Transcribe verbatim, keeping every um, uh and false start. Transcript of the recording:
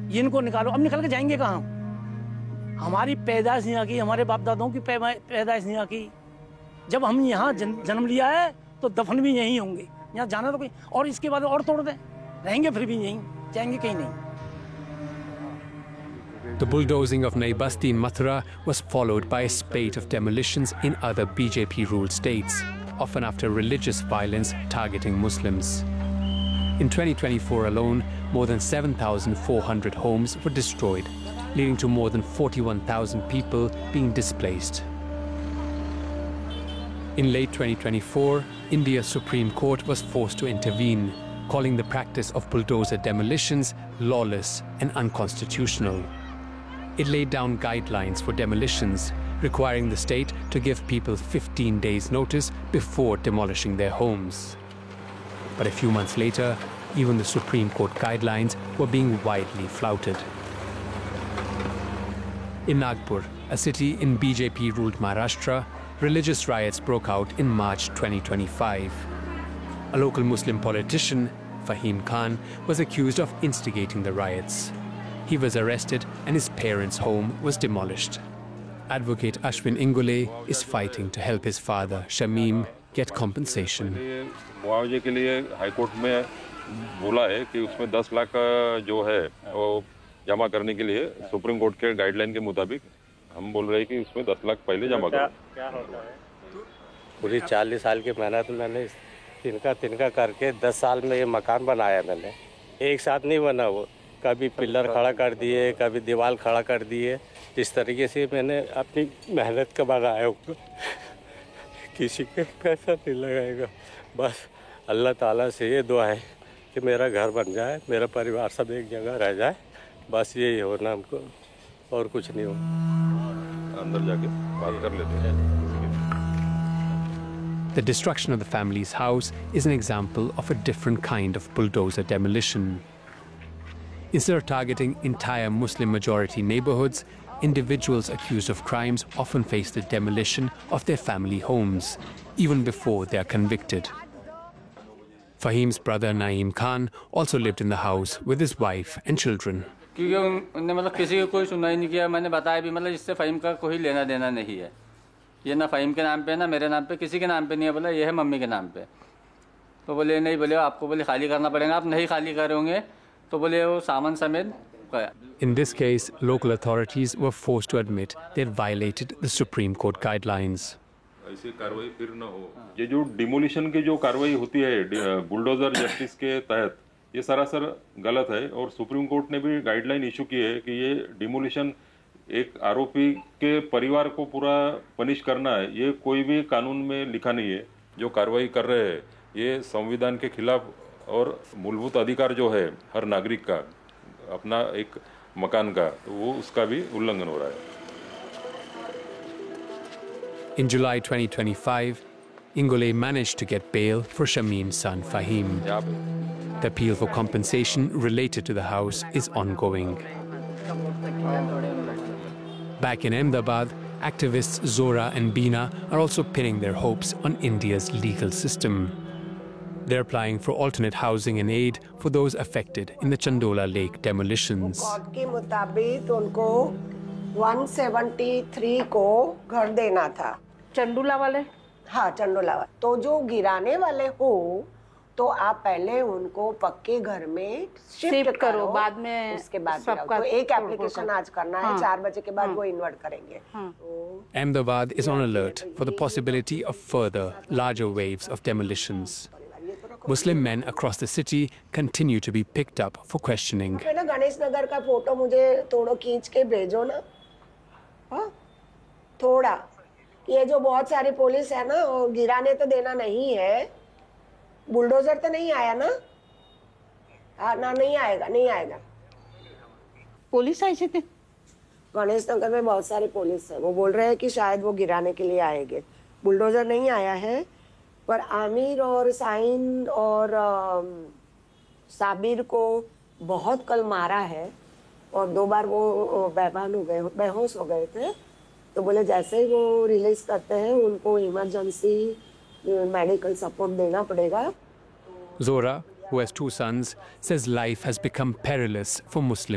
ये इनको निकालो। अब निकल के जाएंगे कहाँ? हमारी पैदाइश यहाँ की, हमारे बाप दादाओं की पैदाइश यहाँ की। जब हम यहाँ जन्म लिया है तो दफन भी यहीं होंगे, यहाँ जाना तो कोई और इसके बाद और तोड़ दें, रहेंगे फिर भी यहीं, जाएंगे कहीं नहीं। The bulldozing of Nai Basti in Mathura was followed by a spate of demolitions in other B J P-ruled states, often after religious violence targeting Muslims. In twenty twenty-four alone, more than seven thousand four hundred homes were destroyed, leading to more than forty-one thousand people being displaced. In late twenty twenty-four, India's Supreme Court was forced to intervene, calling the practice of bulldozer demolitions lawless and unconstitutional. It laid down guidelines for demolitions, requiring the state to give people fifteen days' notice before demolishing their homes. But a few months later, even the Supreme Court guidelines were being widely flouted. In Nagpur, a city in B J P-ruled Maharashtra, religious riots broke out in March twenty twenty-five. A local Muslim politician, Fahim Khan, was accused of instigating the riots. He was arrested and his parents' home was demolished. Advocate Ashwin Ingole is fighting to help his father, Shamim, get compensation. मुआवजे के लिए high court में बोला है कि उसमें दस लाख जो है वो जमा करने के लिए सुप्रीम कोर्ट के गाइडलाइन के मुताबिक हम बोल रहे हैं कि उसमें दस लाख पहले जमा करो। क्या होता है? पूरी चालीस साल की मेहनत मैंने तिनका तिनका करके दस साल में ये मकान बनाया मैंने। एक साथ नहीं बना वो, कभी पिलर खड़ा कर दिए, कभी दीवार खड़ा कर दिए। इस तरीके से मैंने अपनी मेहनत का बनाया हुआ। किसी के पैसा नहीं लगाएगा। बस अल्लाह ताला से ये दुआ है कि मेरा घर बन जाए, मेरा परिवार सब एक जगह रह जाए, बस यही होना हमको, और कुछ नहीं हो। अंदर जाके बात कर लेते हैं। The destruction of the family's house is an example of a different kind of bulldozer demolition. Instead of targeting entire Muslim-majority neighborhoods, individuals accused of crimes often face the demolition of their family homes, even before they are convicted. Fahim's brother Naeem Khan also lived in the house with his wife and children. क्योंकि उन्होंने मतलब किसी को कोई सुनाई नहीं किया, मैंने बताया भी मतलब इससे फ़हीम का कोई लेना देना नहीं है, ये ना फ़हीम के नाम पे ना मेरे नाम पे, किसी के नाम पे नहीं है, बोला ये है मम्मी के नाम पे। तो बोले नहीं, बोले आपको बोले खाली करना पड़ेगा, आप नहीं खाली करोगे तो बोले वो सामान समेत गया। In this case, local authorities were forced to admit they had violated the Supreme Court guidelines. ऐसी कार्रवाई फिर न हो। ये जो डिमोलिशन की जो कार्रवाई होती है बुलडोजर जस्टिस के तहत, ये सरासर गलत है और सुप्रीम कोर्ट ने भी गाइडलाइन इशू की है कि ये डिमोलिशन एक आरोपी के परिवार को पूरा पनिश करना है, ये कोई भी कानून में लिखा नहीं है। जो कार्रवाई कर रहे हैं ये संविधान के खिलाफ और मूलभूत अधिकार जो है हर नागरिक का अपना एक मकान का, तो वो उसका भी उल्लंघन हो रहा है। In July twenty twenty-five, Ingole managed to get bail for Shamim's son Fahim. The appeal for compensation related to the house is ongoing. Back in Ahmedabad, activists Zora and Beena are also pinning their hopes on India's legal system. They're applying for alternate housing and aid for those affected in the Chandola Lake demolitions. Court के मुताबिक उनको one seventy-three को घर देना था। चंडोला वाले? हाँ, चंडोला वाले। तो जो गिराने वाले हो तो आप पहले उनको पक्के घर में शिफ्ट करो, बाद में उसके बाद तो एक एप्लीकेशन आज करना है, चार बजे के बाद वो इन्वर्ट करेंगे। Ahmedabad is on alert for the possibility of further, larger waves of demolitions. Muslim men across the city continue to be picked up for questioning. ना गणेश नगर का फोटो मुझे थोड़ा खींच के भेजो ना, हाँ थोड़ा। ये जो बहुत सारी पुलिस है ना, वो गिराने तो देना नहीं है, बुलडोजर तो नहीं आया ना, हाँ ना नहीं आएगा, नहीं आएगा। पुलिस आई थी गणेश नगर में, बहुत सारी पुलिस है, वो बोल रहे हैं कि शायद वो गिराने के लिए आएंगे। बुलडोजर नहीं आया है, पर आमिर और साइन और साबिर को बहुत कल मारा है और दो बार वो बेभान हो गए, बेहोश हो गए थे। तो बोले जैसे ही वो रिलीज करते हैं उनको इमरजेंसी मेडिकल सपोर्ट देना पड़ेगा। Zora, who has two sons, says life has become perilous for Muslims.